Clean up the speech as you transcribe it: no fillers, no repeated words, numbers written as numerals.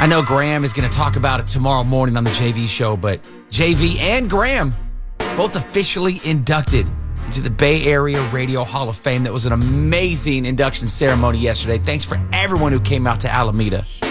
I know Graham is going to talk about it tomorrow morning on the JV show, but JV and Graham both officially inducted into the Bay Area Radio Hall of Fame. That was an amazing induction ceremony yesterday. Thanks for everyone who came out to Alameda.